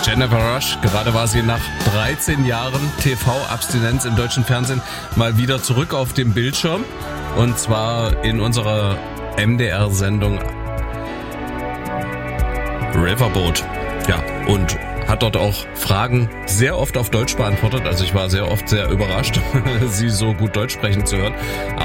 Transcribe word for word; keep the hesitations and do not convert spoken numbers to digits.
Jennifer Rush. Gerade war sie nach dreizehn Jahren T V-Abstinenz im deutschen Fernsehen mal wieder zurück auf dem Bildschirm. Und zwar in unserer M D R-Sendung Riverboat. Ja, und hat dort auch Fragen sehr oft auf Deutsch beantwortet. Also ich war sehr oft sehr überrascht, sie so gut Deutsch sprechen zu hören. Aber